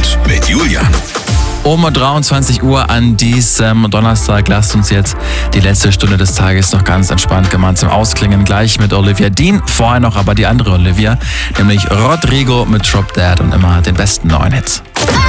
Hits mit Julian. Um 23 Uhr an diesem Donnerstag lasst uns jetzt die letzte Stunde des Tages noch ganz entspannt gemeinsam ausklingen. Gleich mit Olivia Dean, vorher noch aber die andere Olivia, nämlich Rodrigo mit Drop Dead und immer den besten neuen Hits.